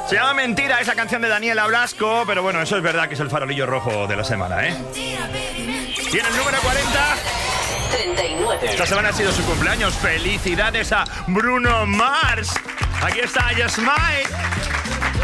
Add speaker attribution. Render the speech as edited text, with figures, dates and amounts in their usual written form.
Speaker 1: Se llama Mentira esa canción de Daniela Blasco, pero bueno, eso es verdad que es el farolillo rojo de la semana, ¿eh? Tiene el número 40.
Speaker 2: 39.
Speaker 1: Esta semana ha sido su cumpleaños. ¡Felicidades a Bruno Mars! Aquí está Just Mine.